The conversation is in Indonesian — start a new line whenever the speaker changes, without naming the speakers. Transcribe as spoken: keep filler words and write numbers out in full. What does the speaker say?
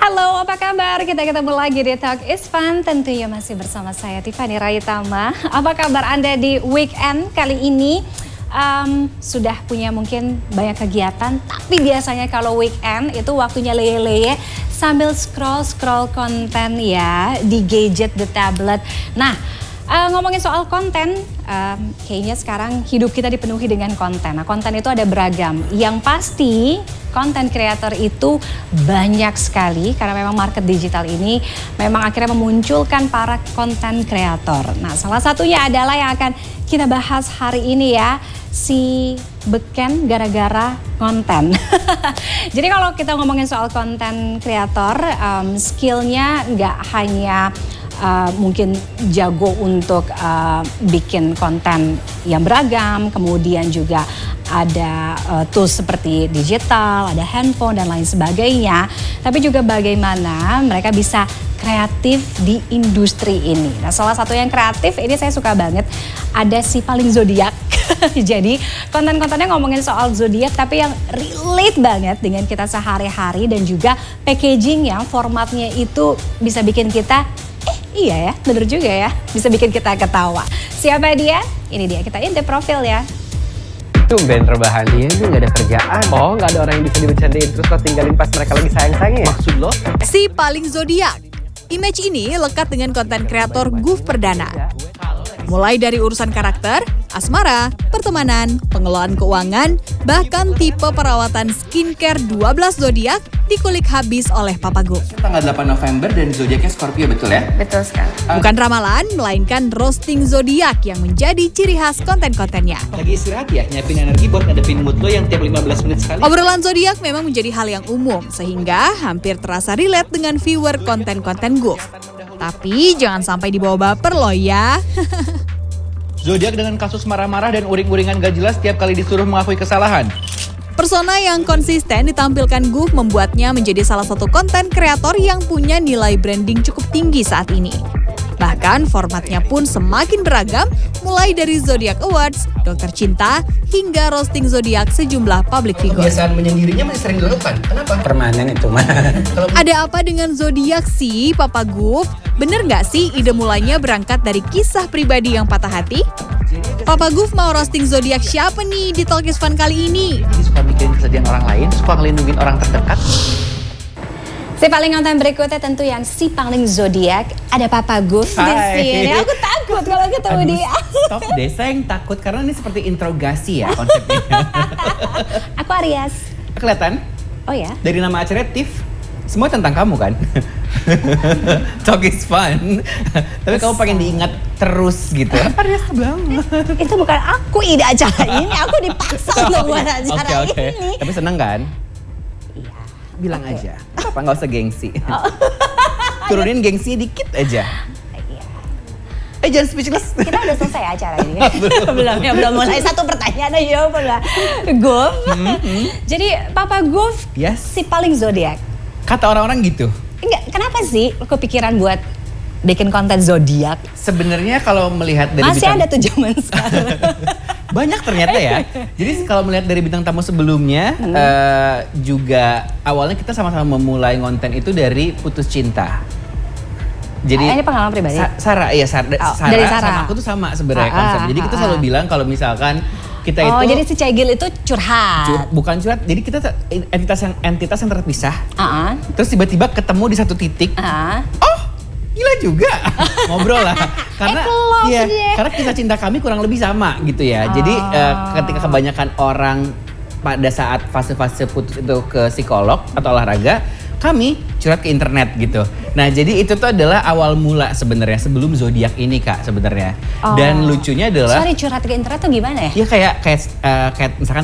Halo, apa kabar? Kita ketemu lagi di Talk is Fun. Tentunya masih bersama saya Tiffany Raitama. Apa kabar Anda di weekend kali ini? Um, sudah punya mungkin banyak kegiatan, tapi biasanya kalau weekend itu waktunya leye-leye sambil scroll-scroll konten ya di gadget, di tablet. Nah, uh, ngomongin soal konten, um, kayaknya sekarang hidup kita dipenuhi dengan konten. Nah, konten itu ada beragam. Yang pasti konten kreator itu banyak sekali karena memang market digital ini memang akhirnya memunculkan para konten kreator. Nah, salah satunya adalah yang akan kita bahas hari ini ya, si beken gara-gara konten. Jadi kalau kita ngomongin soal konten kreator, um, skillnya nggak hanya Uh, mungkin jago untuk uh, bikin konten yang beragam, kemudian juga ada uh, tools seperti digital, ada handphone dan lain sebagainya, tapi juga bagaimana mereka bisa kreatif di industri ini. Nah, salah satu yang kreatif ini saya suka banget, ada si paling zodiak. Jadi konten-kontennya ngomongin soal zodiak tapi yang relate banget dengan kita sehari-hari, dan juga packaging yang formatnya itu bisa bikin kita iya ya, bener juga ya. Bisa bikin kita ketawa. Siapa dia? Ini dia, kita intip profil ya.
Tumben rebahan dia tuh gak ada kerjaan. Oh, gak ada orang yang bisa dibercandain terus lo tinggalin pas mereka lagi sayang-sayangnya ya? Maksud lo?
Si paling zodiak. Image ini lekat dengan konten kreator Goof Perdana. Mulai dari urusan karakter, asmara, pertemanan, pengelolaan keuangan, bahkan tipe perawatan skincare dua belas zodiak dikulik habis oleh Papa Goof.
Tanggal delapan November dan zodiaknya Scorpio, betul ya?
Betul sekali.
Bukan ramalan, melainkan roasting zodiak yang menjadi ciri khas konten-kontennya.
Lagi istirahat ya, nyiapin energi buat ngadepin mood lo yang tiap lima belas menit sekali.
Obrolan zodiak memang menjadi hal yang umum, sehingga hampir terasa relate dengan viewer konten-konten Goof. Tapi jangan sampai dibawa baper loh ya.
Zodiak dengan kasus marah-marah dan uring-uringan gak jelas tiap kali disuruh mengakui kesalahan.
Persona yang konsisten ditampilkan Goof membuatnya menjadi salah satu konten kreator yang punya nilai branding cukup tinggi saat ini. Bahkan formatnya pun semakin beragam, mulai dari Zodiac Awards, Dokter Cinta, hingga roasting zodiak sejumlah public figure.
Kebiasaan menyendirinya masih sering dilakukan. Kenapa?
Permanen itu mah.
Ada apa dengan zodiak sih, Papa Goof? Bener nggak sih ide mulainya berangkat dari kisah pribadi yang patah hati? Papa Goof mau roasting zodiak siapa nih di Talk is Fun kali ini?
Jadi suka mikirin kesedihan orang lain, suka ngelindungin orang terdekat.
Si paling konten berikutnya tentu yang si paling zodiak, ada Papa Goof di sini. Aku takut kalau ketemu
Aduh,
dia.
Stop deh, saya yang takut karena ini seperti interogasi ya konsepnya.
Aku Aries.
Kelihatan?
Oh ya?
Dari nama acaranya Tiff, semua tentang kamu kan? Talk is Fun. Tapi kamu pengen diingat terus gitu. Aries banget.
Itu bukan aku ide acara ini, aku dipaksa untuk buat acara
Oke, oke.
ini.
Tapi seneng kan?
Iya.
Bilang
Oke.
aja. Apa nggak usah gengsi.
Oh.
Turunin gengsi dikit aja.
Iya.
Eh jangan speechless.
Kita udah selesai acara ini. belum ya, belum mulai satu pertanyaan aja pula. Goof.
Mm-hmm.
Jadi Papa Goof
Yes.
si paling zodiak.
Kata orang-orang gitu.
Enggak, kenapa sih kepikiran buat bikin konten zodiak?
Sebenarnya kalau melihat dari
Masih
bintang-
ada tuh zaman sekarang.
Banyak ternyata ya. Jadi kalau melihat dari bintang tamu sebelumnya,
Hmm.
uh, juga awalnya kita sama-sama memulai konten itu dari putus cinta. Jadi
Ah, ini pengalaman pribadi?
Sa- Sarah, iya Sarah,
Oh,
Sarah,
dari Sarah.
sama aku tuh sama sebenarnya
Ah,
konsep.
ah,
Jadi kita
ah,
selalu
ah.
bilang kalau misalkan kita
Oh,
itu
jadi si Cegil itu curhat.
cur- bukan curhat. Jadi kita te- entitas yang entitas yang terpisah.
Ah,
Terus tiba-tiba ketemu di satu titik.
ah.
Oh, gila juga. Ngobrol lah. Karena
klop
iya,
dia.
karena kisah cinta kami kurang lebih sama gitu ya. Jadi
Oh.
eh, ketika kebanyakan orang pada saat fase-fase putus itu ke psikolog atau olahraga, kami curhat ke internet gitu. Nah, jadi itu tuh adalah awal mula sebenarnya sebelum zodiak ini Kak sebenarnya.
Oh.
Dan lucunya adalah
Sorry, curhat ke internet tuh gimana ya?
ya kayak kayak eh, kayak misalkan